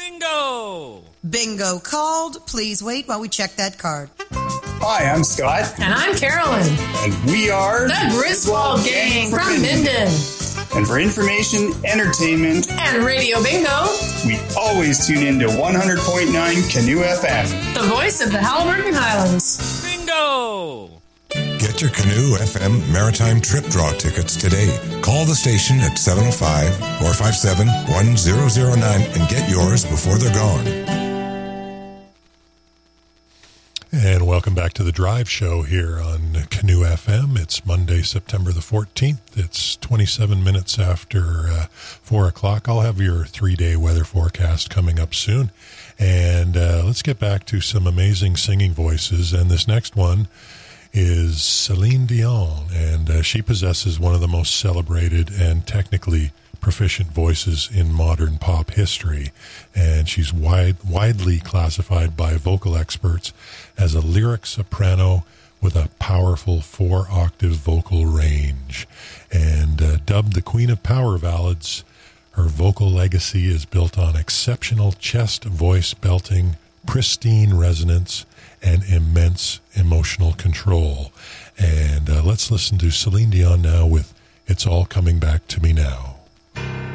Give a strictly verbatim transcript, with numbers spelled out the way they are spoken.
Bingo! Bingo called. Please wait while we check that card. Hi, I'm Scott. And I'm Carolyn. And we are the Griswold Gang from Minden. And for information, entertainment, and Radio Bingo, we always tune in to one hundred point nine Canoe F M. The voice of the Halliburton Highlands. Bingo! Get your Canoe F M Maritime Trip Draw tickets today. Call the station at seven oh five, four five seven, one zero zero nine and get yours before they're gone. And welcome back to the Drive Show here on Canoe F M. It's Monday, September the fourteenth. It's twenty-seven minutes after uh, four o'clock. I'll have your three-day weather forecast coming up soon. And uh, let's get back to some amazing singing voices. And this next one is Celine Dion. And uh, she possesses one of the most celebrated and technically proficient voices in modern pop history, and she's wide, widely classified by vocal experts as a lyric soprano with a powerful four-octave vocal range. And uh, dubbed the Queen of Power Ballads, her vocal legacy is built on exceptional chest voice belting, pristine resonance, and immense emotional control. And uh, let's listen to Celine Dion now with It's All Coming Back to Me Now.